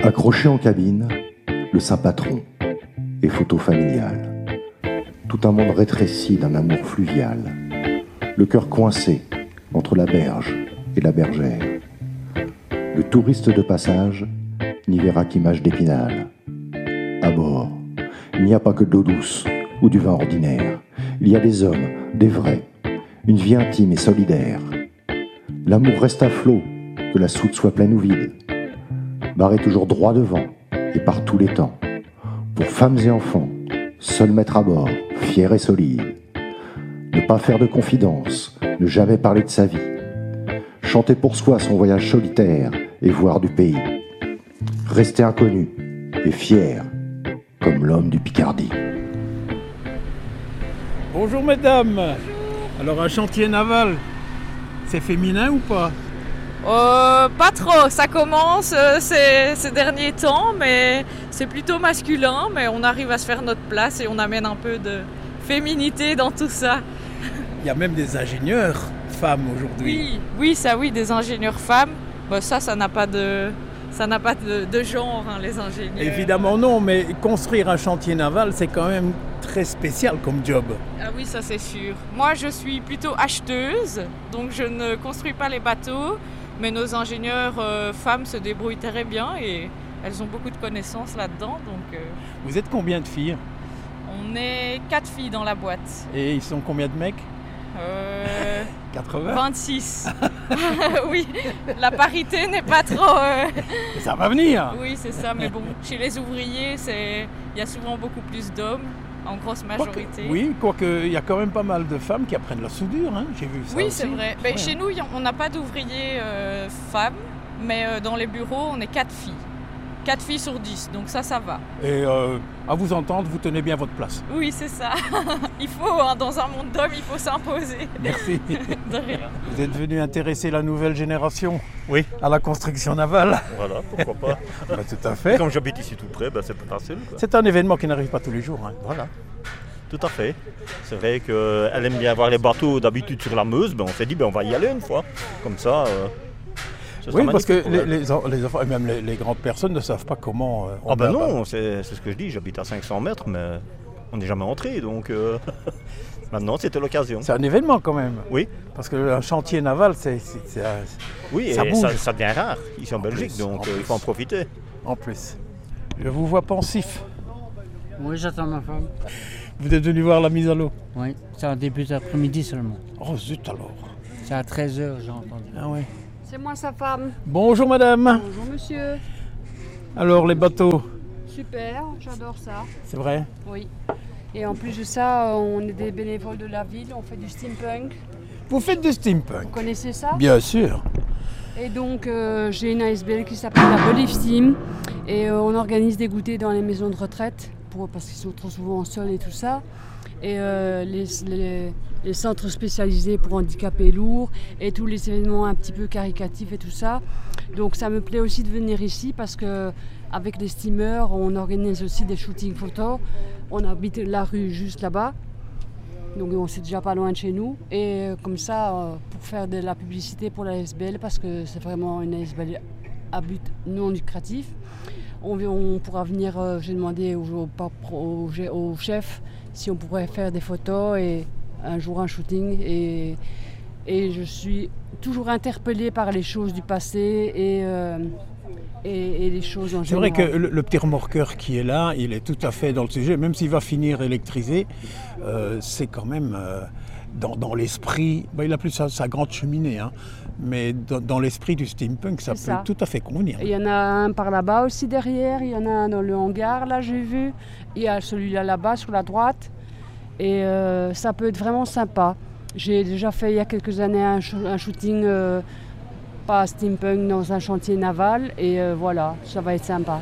Accroché en cabine, le saint patron et photo familiale. Tout un monde rétréci d'un amour fluvial, le cœur coincé entre la berge et la bergère. Le touriste de passage n'y verra qu'image d'Épinal. À bord, il n'y a pas que de l'eau douce ou du vin ordinaire. Il y a des hommes, des vrais, une vie intime et solidaire. L'amour reste à flot, que la soute soit pleine ou vide. Barré toujours droit devant et par tous les temps. Pour femmes et enfants, seul maître à bord, fier et solide. Ne pas faire de confidence, ne jamais parler de sa vie. Chanter pour soi son voyage solitaire et voir du pays. Rester inconnu et fier, comme l'homme du Picardie. Bonjour mesdames. Bonjour. Alors un chantier naval, c'est féminin ou pas? Pas trop, ça commence ces derniers temps, mais c'est plutôt masculin, mais on arrive à se faire notre place et on amène un peu de féminité dans tout ça. Il y a même des ingénieurs femmes aujourd'hui. Oui, des ingénieurs femmes. Bon, ça n'a pas de genre, hein, les ingénieurs. Évidemment non, mais construire un chantier naval, c'est quand même très spécial comme job. Ah oui, ça c'est sûr. Moi, je suis plutôt acheteuse, donc je ne construis pas les bateaux, mais nos ingénieurs femmes se débrouillent très bien et elles ont beaucoup de connaissances là-dedans. Donc, Vous êtes combien de filles? On est 4 filles dans la boîte. Et ils sont combien de mecs? 80? 26. Oui, la n'est pas trop... Ça va venir. Oui, c'est ça, mais bon, chez les ouvriers, il y a souvent beaucoup plus d'hommes, en grosse majorité. Quoique il y a quand même pas mal de femmes qui apprennent la soudure, hein. J'ai vu ça. Oui, aussi. c'est vrai. Ouais. Chez nous, on n'a pas d'ouvriers femmes, mais dans les bureaux, on est 4 filles. 4 filles sur 10, donc ça va. Et à vous entendre, vous tenez bien votre place. Oui, c'est ça. Il faut, hein, dans un monde d'hommes, il faut s'imposer. Merci. De rien. Vous êtes venu intéresser la nouvelle génération à la construction navale. Voilà, pourquoi pas. Tout à fait. Comme j'habite ici tout près, c'est plus facile. Quoi. C'est un événement qui n'arrive pas tous les jours. Hein. Voilà, tout à fait. C'est vrai qu'elle aime bien voir les bateaux d'habitude sur la Meuse, on s'est dit on va y aller une fois. Comme ça... Oui, parce que les enfants et même les grandes personnes ne savent pas comment... non, c'est ce que je dis, j'habite à 500 mètres, mais on n'est jamais entré, donc maintenant c'était l'occasion. C'est un événement quand même. Oui. Parce qu'un chantier naval, ça bouge. Ça devient rare ici en Belgique, donc il faut en profiter. En plus. Je vous vois pensif. Oui, j'attends ma femme. Vous êtes venu voir la mise à l'eau? Oui, c'est en début d'après-midi seulement. Oh zut alors. C'est à 13h, j'ai entendu. Ah ouais. C'est moi sa femme. Bonjour madame. Bonjour monsieur. Alors les bateaux? Super, j'adore ça. C'est vrai? Oui. Et en plus de ça, on est des bénévoles de la ville, on fait du steampunk. Vous faites du steampunk? Vous connaissez ça? Bien sûr. Et donc j'ai une ASBL qui s'appelle la Believe Steam. Et on organise des goûters dans les maisons de retraite, parce qu'ils sont trop souvent en sol et tout ça. Et les centres spécialisés pour handicapés lourds et tous les événements un petit peu caricatifs et tout ça. Donc ça me plaît aussi de venir ici parce qu'avec les steamers, on organise aussi des shootings photos. On habite la rue juste là-bas, donc on c'est déjà pas loin de chez nous. Et comme ça, pour faire de la publicité pour la ASBL, parce que c'est vraiment une ASBL à but non lucratif, on pourra venir, j'ai demandé au chef si on pourrait faire des photos et un jour un shooting et je suis toujours interpellée par les choses du passé et les choses en général. C'est vrai que le petit remorqueur qui est là, il est tout à fait dans le sujet, même s'il va finir électrisé, c'est quand même dans l'esprit, il a plus sa grande cheminée, hein, mais dans l'esprit du steampunk, ça peut tout à fait convenir. Il y en a un par là-bas aussi derrière, il y en a un dans le hangar, là j'ai vu, il y a celui-là là-bas sur la droite, et ça peut être vraiment sympa. J'ai déjà fait il y a quelques années un shooting, pas steampunk, dans un chantier naval, et voilà, ça va être sympa.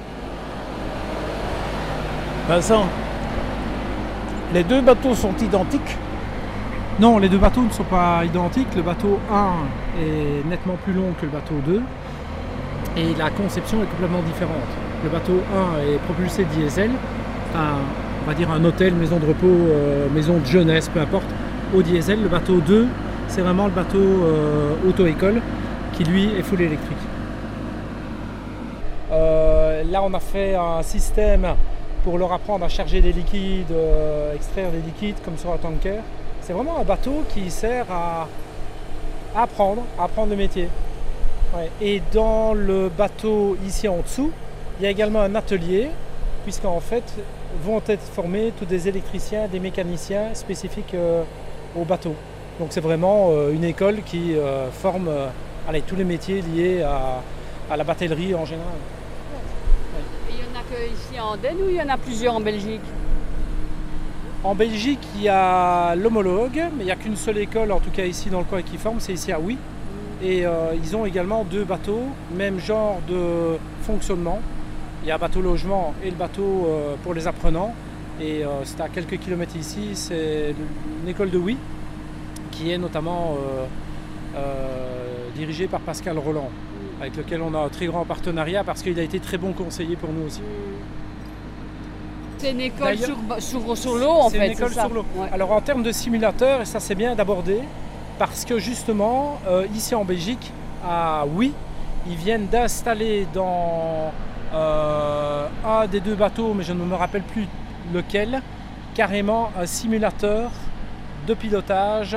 Vincent, les deux bateaux sont identiques? Non, les deux bateaux ne sont pas identiques. Le bateau 1 est nettement plus long que le bateau 2 et la conception est complètement différente. Le bateau 1 est propulsé diesel, on va dire un hôtel, maison de repos, maison de jeunesse, peu importe, au diesel. Le bateau 2, c'est vraiment le bateau auto-école qui lui est full électrique. là, on a fait un système pour leur apprendre à charger des liquides, extraire des liquides comme sur un tanker. C'est vraiment un bateau qui sert à apprendre le métier. Ouais. Et dans le bateau ici en dessous, il y a également un atelier, puisqu'en fait vont être formés tous des électriciens, des mécaniciens spécifiques au bateau. Donc c'est vraiment une école qui forme tous les métiers liés à la batellerie en général. Et il n'y en a que ici en Andenne ou il y en a plusieurs en Belgique? En Belgique, il y a l'homologue, mais il n'y a qu'une seule école, en tout cas ici dans le coin, qui forme, c'est ici à Huy. Et ils ont également 2 bateaux, même genre de fonctionnement. Il y a un bateau logement et le bateau pour les apprenants. Et c'est à quelques kilomètres ici, c'est une école de Huy, qui est notamment dirigée par Pascal Roland, avec lequel on a un très grand partenariat parce qu'il a été très bon conseiller pour nous aussi. C'est une école sur l'eau en fait. C'est une école sur l'eau. Ouais. Alors en termes de simulateur, et ça c'est bien d'aborder, parce que justement, ici en Belgique, à Huy, ils viennent d'installer dans un des 2 bateaux, mais je ne me rappelle plus lequel, carrément un simulateur de pilotage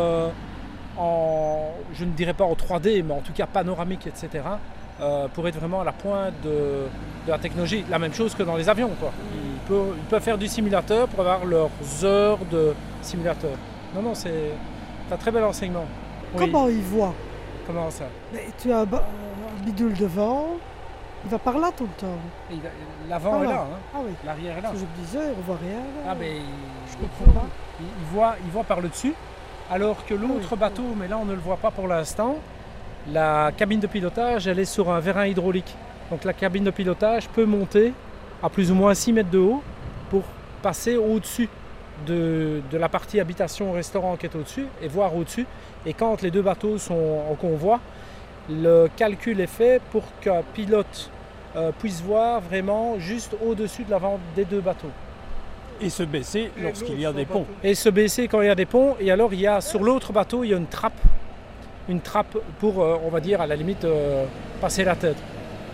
je ne dirais pas en 3D, mais en tout cas panoramique, etc. Pour être vraiment à la pointe de la technologie. La même chose que dans les avions, quoi. Ils peuvent faire du simulateur pour avoir leurs heures de simulateur. Non, c'est un très bel enseignement. Comment il voit? Comment ça? Mais tu as un bidule devant, il va par là tout le temps. L'avant est là, hein. Ah oui. L'arrière est là. Je me disais, on voit rien. Là. Ah ben, je comprends pas. Il voit par le dessus, alors que l'autre bateau, mais là on ne le voit pas pour l'instant, la cabine de pilotage, elle est sur un vérin hydraulique. Donc la cabine de pilotage peut monter à plus ou moins 6 mètres de haut pour passer au-dessus de la partie habitation-restaurant qui est au-dessus et voir au-dessus. Et quand les 2 bateaux sont en convoi, le calcul est fait pour qu'un pilote puisse voir vraiment juste au-dessus de l'avant des 2 bateaux. Et se baisser lorsqu'il y a des ponts. Et se baisser quand il y a des ponts. Et alors, il y a sur l'autre bateau, il y a une trappe pour, on va dire, à la limite, passer la tête.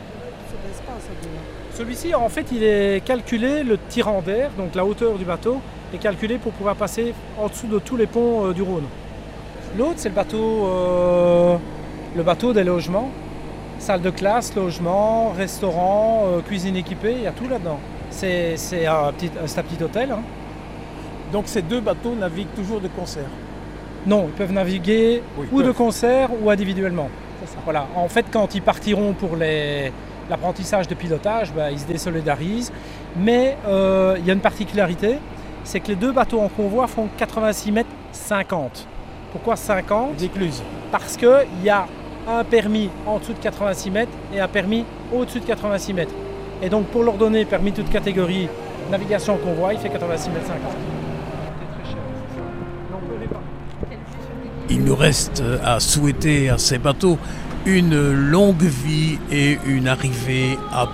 Celui-ci, en fait, il est calculé, le tirant d'air, donc la hauteur du bateau, est calculé pour pouvoir passer en dessous de tous les ponts du Rhône. L'autre, c'est le bateau des logements. Salle de classe, logement, restaurant, cuisine équipée, il y a tout là-dedans. C'est un petit hôtel. Hein. Donc ces 2 bateaux naviguent toujours de concert? Non, ils peuvent naviguer de concert ou individuellement. Voilà. En fait, quand ils partiront pour l'apprentissage de pilotage, ils se désolidarisent. Mais il y a une particularité, c'est que les 2 bateaux en convoi font 86 mètres 50. Pourquoi 50? D'écluse. Parce qu'il y a un permis en dessous de 86 mètres et un permis au-dessus de 86 mètres. Et donc pour leur donner permis toute catégorie navigation en convoi, il fait 86 mètres 50. C'est très cher. Il nous reste à souhaiter à ces bateaux une longue vie et une arrivée à